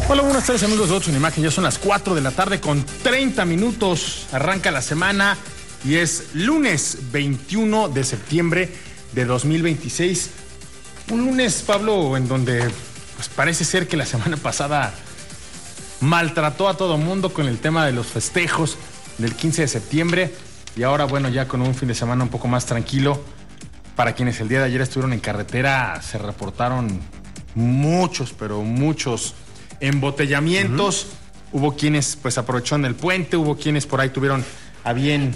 Hola, buenas tardes amigos de Otros en Imagen. Ya son las 4 de la tarde con 30 minutos. Arranca la semana y es lunes 21 de septiembre de 2026. Un lunes, Pablo, en donde pues parece ser que la semana pasada maltrató a todo mundo con el tema de los festejos del 15 de septiembre. Y ahora, bueno, ya con un fin de semana un poco más tranquilo. Para quienes el día de ayer estuvieron en carretera, se reportaron muchos, pero muchos embotellamientos. Hubo quienes pues aprovecharon el puente, hubo quienes por ahí tuvieron a bien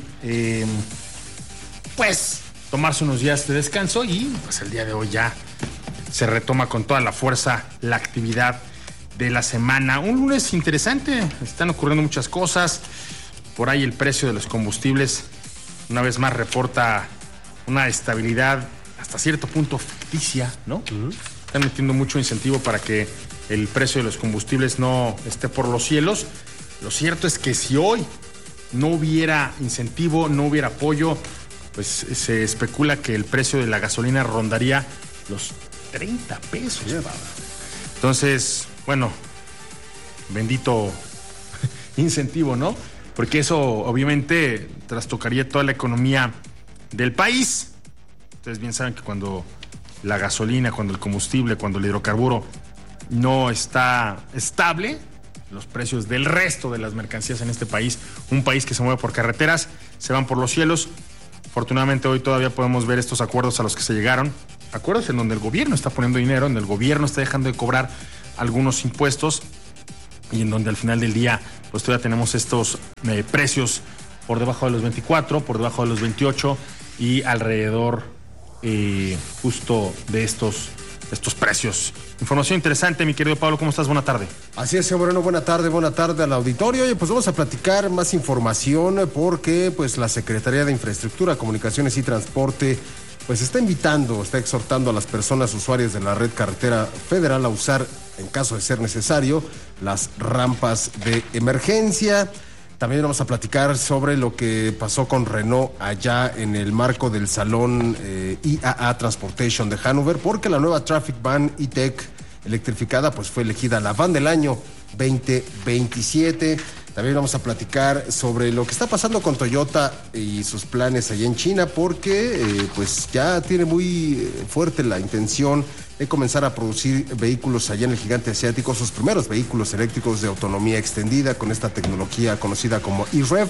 pues tomarse unos días de descanso y pues el día de hoy ya se retoma con toda la fuerza la actividad de la semana. Un lunes interesante, están ocurriendo muchas cosas. Por ahí el precio de los combustibles una vez más reporta una estabilidad hasta cierto punto ficticia, ¿no? Están metiendo mucho incentivo para que el precio de los combustibles no esté por los cielos. Lo cierto es que si hoy no hubiera incentivo, no hubiera apoyo, pues se especula que el precio de la gasolina rondaría los 30 pesos. Entonces, bueno, bendito incentivo, ¿no? Porque eso obviamente trastocaría toda la economía del país. Ustedes bien saben que cuando la gasolina, cuando el combustible, cuando el hidrocarburo no está estable, los precios del resto de las mercancías en este país, un país que se mueve por carreteras, se van por los cielos. Afortunadamente hoy todavía podemos ver estos acuerdos a los que se llegaron, acuerdos en donde el gobierno está poniendo dinero, en donde el gobierno está dejando de cobrar algunos impuestos y en donde al final del día pues todavía tenemos estos precios por debajo de los 24, por debajo de los 28 y alrededor justo de estos precios. Información interesante, mi querido Pablo, ¿cómo estás? Buena tarde. Así es, señor Moreno, buena tarde al auditorio. Y pues vamos a platicar más información porque pues la Secretaría de Infraestructura, Comunicaciones y Transporte pues está exhortando a las personas usuarias de la red carretera federal a usar, en caso de ser necesario, las rampas de emergencia. También vamos a platicar sobre lo que pasó con Renault allá en el marco del salón IAA Transportation de Hannover, porque la nueva Traffic Van E-Tech electrificada pues fue elegida la van del año 2027. También vamos a platicar sobre lo que está pasando con Toyota y sus planes allá en China, porque pues ya tiene muy fuerte la intención de comenzar a producir vehículos allá en el gigante asiático, sus primeros vehículos eléctricos de autonomía extendida con esta tecnología conocida como eRev,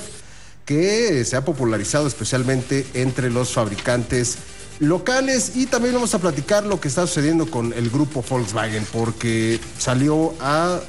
que se ha popularizado especialmente entre los fabricantes locales. Y también vamos a platicar lo que está sucediendo con el grupo Volkswagen, porque salió a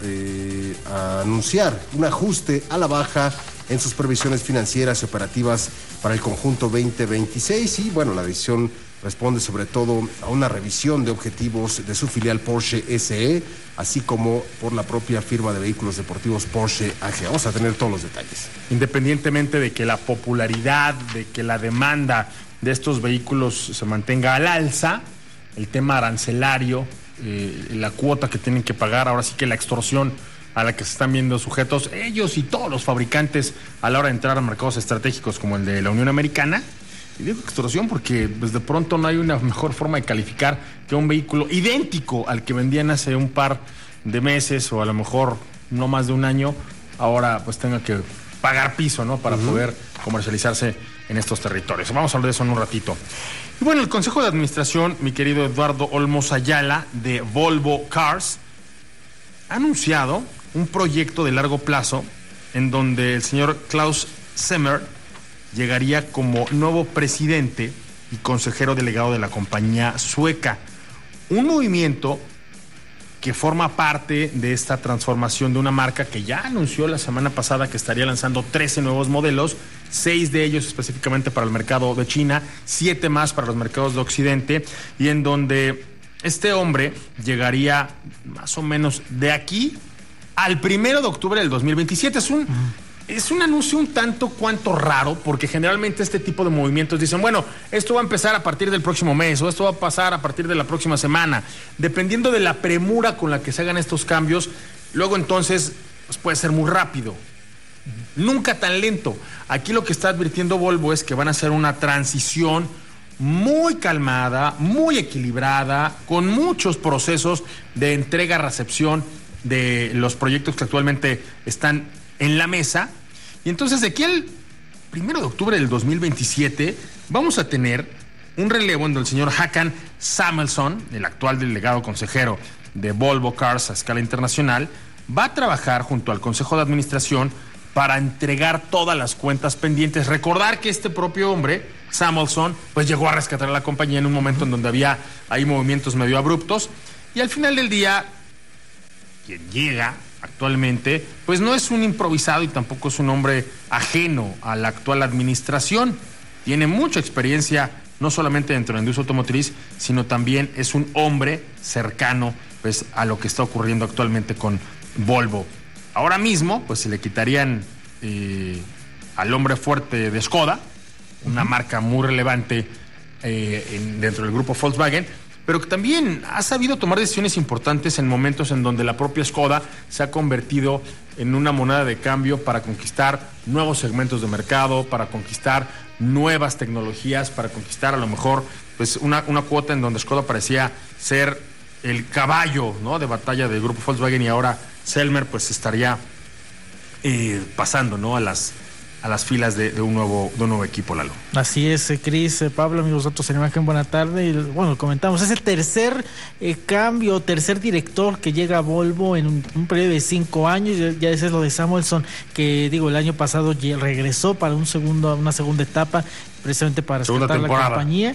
anunciar un ajuste a la baja en sus previsiones financieras y operativas para el conjunto 2026 y bueno, la decisión responde sobre todo a una revisión de objetivos de su filial Porsche SE, así como por la propia firma de vehículos deportivos Porsche AG. Vamos a tener todos los detalles. Independientemente de que la popularidad, de que la demanda de estos vehículos se mantenga al alza, el tema arancelario, la cuota que tienen que pagar, ahora sí que la extorsión a la que se están viendo sujetos ellos y todos los fabricantes a la hora de entrar a mercados estratégicos como el de la Unión Americana. Y digo extorsión porque pues, de pronto no hay una mejor forma de calificar que un vehículo idéntico al que vendían hace un par de meses o a lo mejor no más de un año, ahora pues tenga que pagar piso, ¿no? Para poder comercializarse en estos territorios. Vamos a hablar de eso en un ratito. Y bueno, el Consejo de Administración, mi querido Eduardo Olmos Ayala, de Volvo Cars, ha anunciado un proyecto de largo plazo en donde el señor Klaus Semmer llegaría como nuevo presidente y consejero delegado de la compañía sueca. Un movimiento que forma parte de esta transformación de una marca que ya anunció la semana pasada que estaría lanzando 13 nuevos modelos, 6 de ellos específicamente para el mercado de China, 7 más para los mercados de Occidente, y en donde este hombre llegaría más o menos de aquí al 1 de octubre del 2027. Es un anuncio un tanto cuanto raro, porque generalmente este tipo de movimientos dicen, bueno, esto va a empezar a partir del próximo mes, o esto va a pasar a partir de la próxima semana. Dependiendo de la premura con la que se hagan estos cambios, luego entonces pues puede ser muy rápido. Nunca tan lento. Aquí lo que está advirtiendo Volvo es que van a hacer una transición muy calmada, muy equilibrada, con muchos procesos de entrega, recepción de los proyectos que actualmente están en la mesa. Y entonces de aquí al 1 de octubre del 2027 vamos a tener un relevo en donde el señor Håkan Samuelsson, el actual delegado consejero de Volvo Cars a escala internacional, va a trabajar junto al Consejo de Administración para entregar todas las cuentas pendientes. Recordar que este propio hombre, Samuelsson, pues llegó a rescatar a la compañía en un momento en donde había ahí movimientos medio abruptos, y al final del día quien llega actualmente pues no es un improvisado y tampoco es un hombre ajeno a la actual administración. Tiene mucha experiencia no solamente dentro de la industria automotriz, sino también es un hombre cercano pues a lo que está ocurriendo actualmente con Volvo. Ahora mismo pues se le quitarían al hombre fuerte de Škoda, una marca muy relevante dentro del grupo Volkswagen, pero que también ha sabido tomar decisiones importantes en momentos en donde la propia Škoda se ha convertido en una moneda de cambio para conquistar nuevos segmentos de mercado, para conquistar nuevas tecnologías, para conquistar a lo mejor pues una cuota en donde Škoda parecía ser el caballo, ¿no?, de batalla del grupo Volkswagen, y ahora Selmer pues estaría pasando, ¿no?, a las filas de un nuevo equipo, Lalo. Así es, Cris, Pablo, amigos datos en imagen, buena tarde. Y bueno, comentamos, es el tercer tercer director que llega a Volvo en un periodo de 5 años. Ya ese es lo de Samuelsson, que el año pasado regresó para una segunda etapa, precisamente para rescatar la compañía.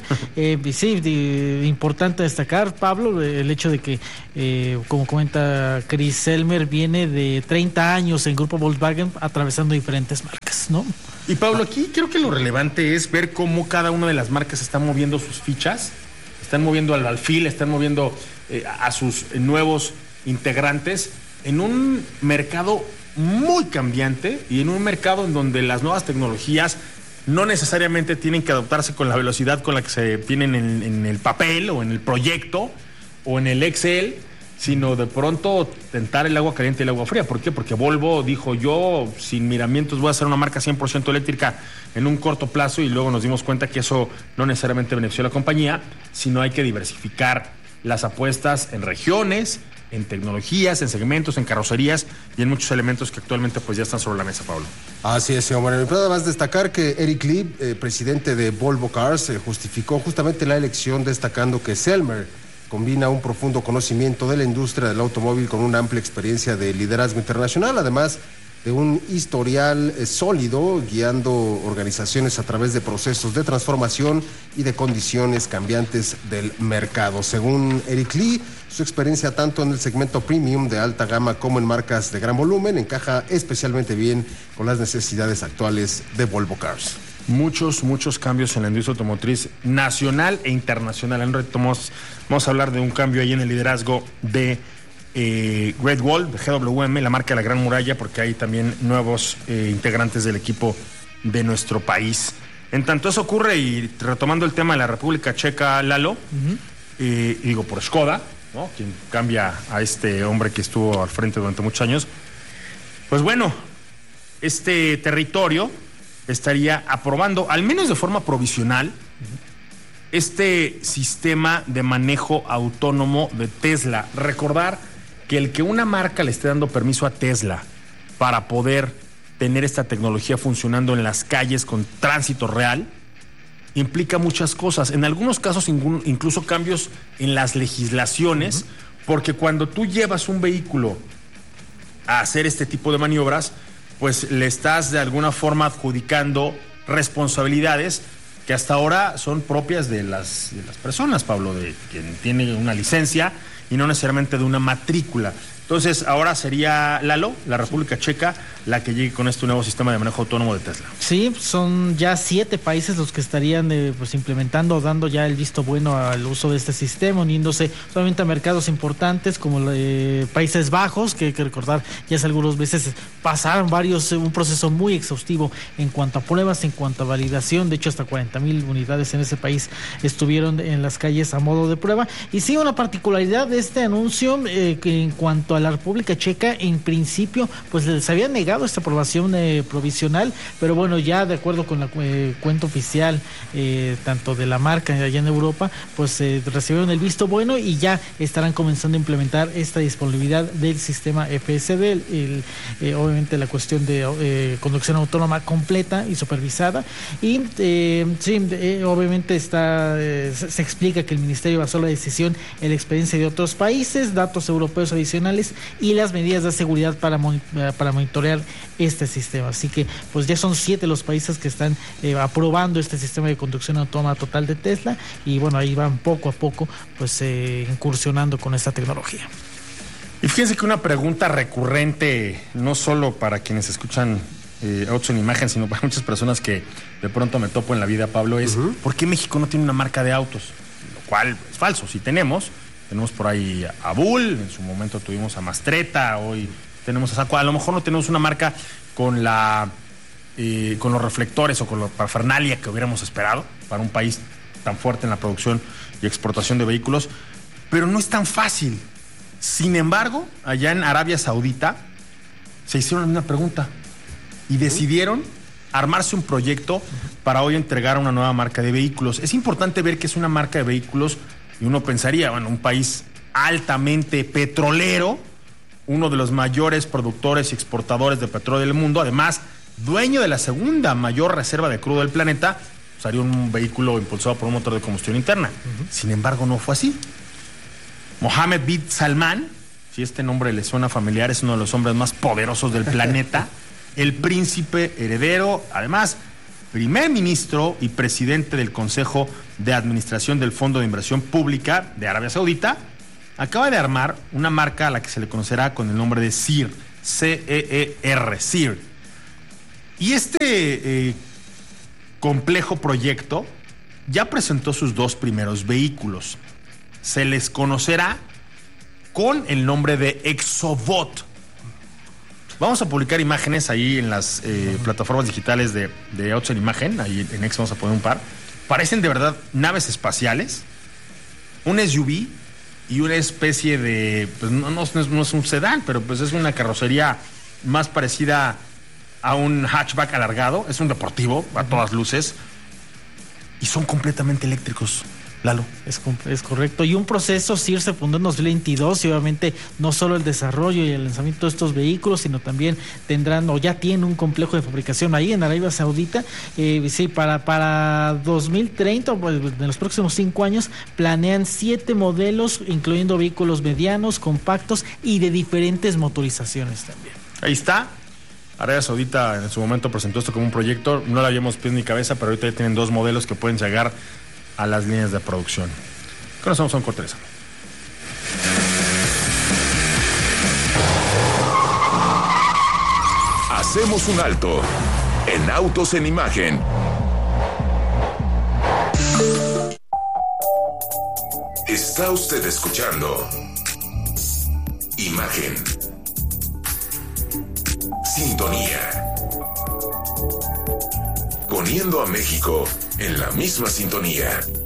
Sí, importante destacar, Pablo, el hecho de que, como comenta Chris, Selmer viene de 30 años en Grupo Volkswagen atravesando diferentes marcas, ¿no? Y Pablo, aquí creo que lo relevante es ver cómo cada una de las marcas está moviendo sus fichas, están moviendo al alfil, están moviendo a sus nuevos integrantes en un mercado muy cambiante y en un mercado en donde las nuevas tecnologías no necesariamente tienen que adoptarse con la velocidad con la que se tienen en el papel o en el proyecto o en el Excel, sino de pronto tentar el agua caliente y el agua fría. ¿Por qué? Porque Volvo dijo, yo sin miramientos voy a hacer una marca 100% eléctrica en un corto plazo, y luego nos dimos cuenta que eso no necesariamente benefició a la compañía, sino hay que diversificar las apuestas en regiones, en tecnologías, en segmentos, en carrocerías y en muchos elementos que actualmente pues ya están sobre la mesa, Pablo. Así es, señor. Bueno, me puedo además destacar que Eric Lieb, presidente de Volvo Cars, justificó justamente la elección destacando que Selmer combina un profundo conocimiento de la industria del automóvil con una amplia experiencia de liderazgo internacional, además de un historial sólido guiando organizaciones a través de procesos de transformación y de condiciones cambiantes del mercado. Según Eric Lee, su experiencia tanto en el segmento premium de alta gama como en marcas de gran volumen encaja especialmente bien con las necesidades actuales de Volvo Cars. Muchos cambios en la industria automotriz nacional e internacional. En reto vamos a hablar de un cambio ahí en el liderazgo de Great Wall, de GWM, la marca de la Gran Muralla, porque hay también nuevos integrantes del equipo de nuestro país. En tanto eso ocurre, y retomando el tema de la República Checa, Lalo, digo por Škoda, ¿no?, quien cambia a este hombre que estuvo al frente durante muchos años, pues bueno, este territorio estaría aprobando, al menos de forma provisional, este sistema de manejo autónomo de Tesla. Recordar que el que una marca le esté dando permiso a Tesla para poder tener esta tecnología funcionando en las calles con tránsito real implica muchas cosas. En algunos casos incluso cambios en las legislaciones, porque cuando tú llevas un vehículo a hacer este tipo de maniobras, pues le estás de alguna forma adjudicando responsabilidades que hasta ahora son propias de las personas, Pablo, de quien tiene una licencia y no necesariamente de una matrícula. Entonces, ahora sería Lalo, la República Checa, la que llegue con este nuevo sistema de manejo autónomo de Tesla. Sí, son ya 7 países los que estarían implementando o dando ya el visto bueno al uso de este sistema, uniéndose solamente a mercados importantes como Países Bajos, que hay que recordar, ya hace algunos meses pasaron un proceso muy exhaustivo en cuanto a pruebas, en cuanto a validación. De hecho, hasta 40,000 unidades en ese país estuvieron en las calles a modo de prueba. Y sí, una particularidad de este anuncio que en cuanto a la República Checa, en principio, pues les habían negado esta aprobación provisional, pero bueno, ya de acuerdo con la cuenta oficial, tanto de la marca allá en Europa, pues recibieron el visto bueno y ya estarán comenzando a implementar esta disponibilidad del sistema FSD, obviamente la cuestión de conducción autónoma completa y supervisada. Y obviamente se explica que el Ministerio basó la decisión en la experiencia de otros países, datos europeos adicionales y las medidas de seguridad para monitorear este sistema. Así que pues ya son 7 los países que están aprobando este sistema de conducción autónoma total de Tesla, y bueno, ahí van poco a poco pues incursionando con esta tecnología. Y fíjense que una pregunta recurrente, no solo para quienes escuchan Autos en Imagen, sino para muchas personas que de pronto me topo en la vida, Pablo, es ¿por qué México no tiene una marca de autos? Lo cual es falso. Sí tenemos por ahí a Bull, en su momento tuvimos a Mastretta, hoy tenemos a Sacua. A lo mejor no tenemos una marca con los reflectores o con la parafernalia que hubiéramos esperado para un país tan fuerte en la producción y exportación de vehículos, pero no es tan fácil. Sin embargo, allá en Arabia Saudita se hicieron la misma pregunta y decidieron armarse un proyecto para hoy entregar una nueva marca de vehículos. Es importante ver que es una marca de vehículos y uno pensaría, bueno, un país altamente petrolero, uno de los mayores productores y exportadores de petróleo del mundo, además dueño de la segunda mayor reserva de crudo del planeta, sería un vehículo impulsado por un motor de combustión interna. Sin embargo, no fue así. Mohammed bin Salman, si este nombre le suena familiar, es uno de los hombres más poderosos del planeta, el príncipe heredero, además primer ministro y presidente del Consejo de Administración del Fondo de Inversión Pública de Arabia Saudita, acaba de armar una marca a la que se le conocerá con el nombre de CEER, C-E-E-R, CEER. Y este complejo proyecto ya presentó sus 2 primeros vehículos. Se les conocerá con el nombre de Exobot. Vamos a publicar imágenes ahí en las plataformas digitales de Autos en Imagen. Ahí en X vamos a poner un par. Parecen de verdad naves espaciales, un SUV y una especie de, pues no es un sedán, pero pues es una carrocería más parecida a un hatchback alargado. Es un deportivo a todas luces y son completamente eléctricos. Lalo. Es correcto. Y un proceso, CEER se fundó en 2022 y obviamente no solo el desarrollo y el lanzamiento de estos vehículos, sino también tendrán o ya tienen un complejo de fabricación ahí en Arabia Saudita. Sí, para 2030, pues, en los próximos 5 años, planean 7 modelos, incluyendo vehículos medianos, compactos y de diferentes motorizaciones también. Ahí está. Arabia Saudita en su momento presentó esto como un proyecto. No le habíamos pies ni cabeza, pero ahorita ya tienen 2 modelos que pueden llegar a las líneas de producción. Conocemos a un corte. Hacemos un alto en Autos en Imagen. Está usted escuchando Imagen. Sintonía. Poniendo a México en la misma sintonía.